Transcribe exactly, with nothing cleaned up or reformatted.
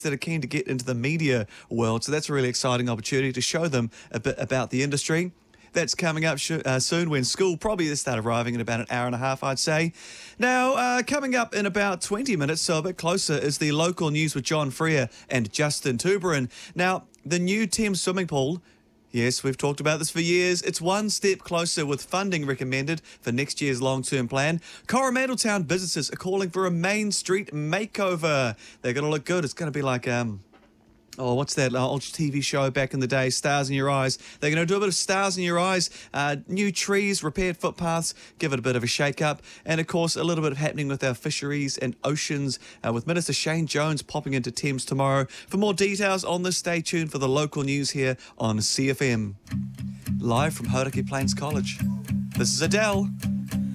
that are keen to get into the media world. So that's a really exciting opportunity to show them a bit about the industry. That's coming up sh- uh, soon when school probably they start arriving in about an hour and a half, I'd say. Now, uh, coming up in about twenty minutes, so a bit closer, is the local news with John Freer and Justin Tuberin. Now, the new Thames swimming pool, yes, we've talked about this for years. It's one step closer with funding recommended for next year's long-term plan. Coromandel Town businesses are calling for a Main Street makeover. They're going to look good. It's going to be like... um. Oh, what's that old T V show back in the day, Stars in Your Eyes? They're going to do a bit of Stars in Your Eyes, uh, new trees, repaired footpaths, give it a bit of a shake-up, and, of course, a little bit of happening with our fisheries and oceans uh, with Minister Shane Jones popping into Thames tomorrow. For more details on this, stay tuned for the local news here on C F M. Live from Hauraki Plains College, this is Adele.